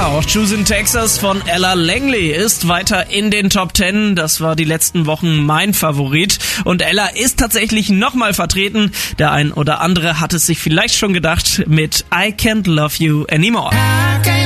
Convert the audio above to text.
Genau, Choosing Texas von Ella Langley ist weiter in den Top 10. Das war die letzten Wochen mein Favorit. Und Ella ist tatsächlich nochmal vertreten. Der ein oder andere hat es sich vielleicht schon gedacht mit I Can't Love You Anymore.